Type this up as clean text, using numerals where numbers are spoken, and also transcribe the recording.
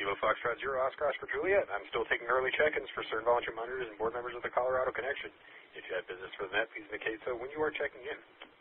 Kilo Foxtrot 0, Oscar Oscar Juliet. I'm still taking early check-ins for certain volunteer monitors and board members of the Colorado Connection. If you have business for the net, please indicate so when you are checking in.